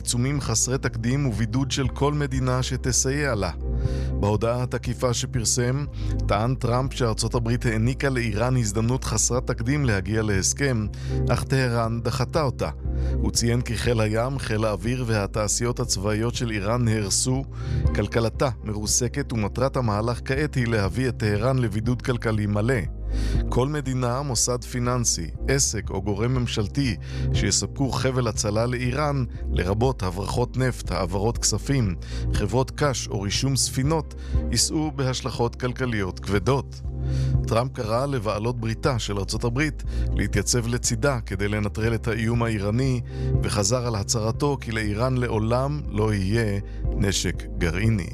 עיצומים חסרי תקדים ובידוד של כל מדינה שתסייע לה. בהודעה התקיפה שפרסם, טען טראמפ שארצות הברית העניקה לאיראן הזדמנות חסרת תקדים להגיע להסכם, אך טהרן דחתה אותה. הוא ציין כי חיל הים, חיל האוויר והתעשיות הצבאיות של איראן נהרסו, כלכלתה מרוסקת ומטרת המהלך כעת היא להביא את טהרן לבידוד כלכלי מלא. כל מדינה, מוסד פיננסי, עסק או גורם ממשלתי שיספקו חבל הצלה לאיראן, לרבות הברחות נפט, העברות כספים, חברות קש או רישום ספינות, יישאו בהשלכות כלכליות כבדות. טראמפ קרא לבעלות בריתה של ארצות הברית להתייצב לצידה כדי לנטרל את האיום האיראני, וחזר על הצהרתו כי לאיראן לעולם לא יהיה נשק גרעיני.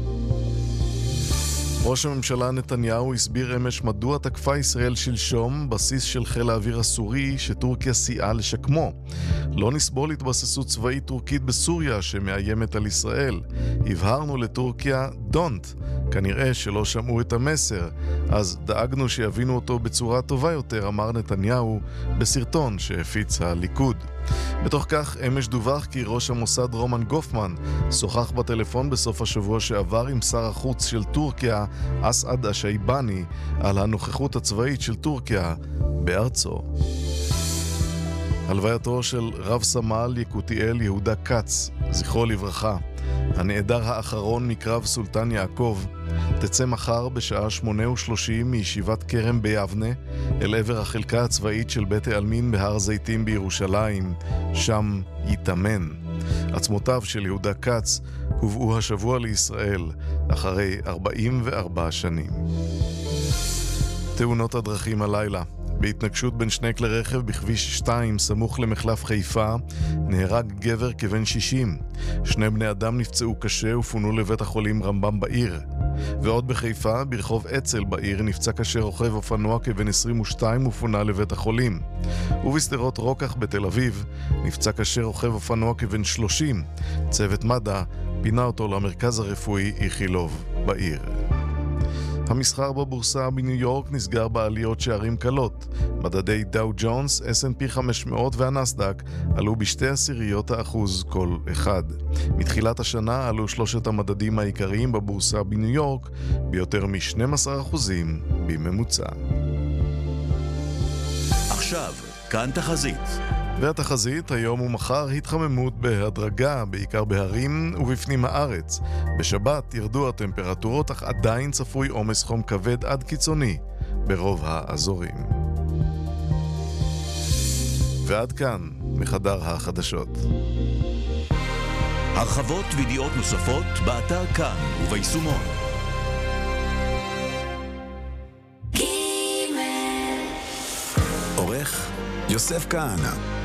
ראש הממשלה נתניהו הסביר אמש מדוע תקפה ישראל שלשום בסיס של חיל האוויר הסורי שטורקיה סייעה לשקמו. לא נסבול התבססות צבאית טורקית בסוריה שמאיימת על ישראל. הבהרנו לטורקיה don't. כנראה שלא שמעו את המסר, אז דאגנו שיבינו אותו בצורה טובה יותר, אמר נתניהו בסרטון שהפיץ הליכוד. בתוך כך אמש דווח כי ראש המוסד רומן גופמן שוחח בטלפון בסוף השבוע שעבר עם שר החוץ של טורקיה אסעד השייבני על הנוכחות הצבאית של טורקיה בארצו. הלווייתו של רב סמל יקותיאל יהודה קץ, זכרו לברכה, הנעדר האחרון מקרב סולטן יעקב, תצא מחר בשעה 8:30 מישיבת כרם ביבנה אל עבר החלקה הצבאית של בית העלמין בהר זיתים בירושלים, שם יתאמן. עצמותיו של יהודה קץ הובאו השבוע לישראל אחרי 44 שנים. תאונות הדרכים הלילה. בהתנגשות בין שני כלי רכב בכביש 2 סמוך למחלף חיפה נהרג גבר כבן 60. שני בני אדם נפצעו קשה ופונו לבית החולים רמב"ם בעיר. ועוד בחיפה, ברחוב אצל בעיר, נפצע קשה רוכב אופנוע כבן 22 ופונה לבית החולים. ובשדרות רוקח בתל אביב נפצע קשה רוכב אופנוע כבן 30. צוות מד"א פינה אותו למרכז הרפואי איכילוב בעיר. המסחר בבורסה בניו יורק נסגר בעליות שערים קלות. מדדי דאו ג'ונס, S&P 500 והנסדק עלו ב0.2% כל אחד. מתחילת השנה עלו שלושת המדדים העיקריים בבורסה בניו יורק ביותר מ-12% בממוצע. עכשיו, כאן תחזית. והתחזית היום ומחר התחממות בהדרגה, בעיקר בהרים ובפנים הארץ. בשבת ירדו הטמפרטורות, אך עדיין צפוי עומס חום כבד עד קיצוני ברוב האזורים. ועד כאן מחדר החדשות. הרחבות וידיעות נוספות באתר כאן וביישומון. עורך יוסף כהנא.